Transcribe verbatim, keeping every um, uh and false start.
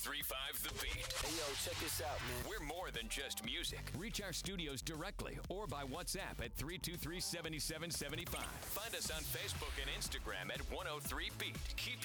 three point five The Beat. Hey, yo, check this out, man. We're more than just music. Reach our studios directly or by WhatsApp at three two three, seven seven seven five. Find us on Facebook and Instagram at one oh three Beat. Keep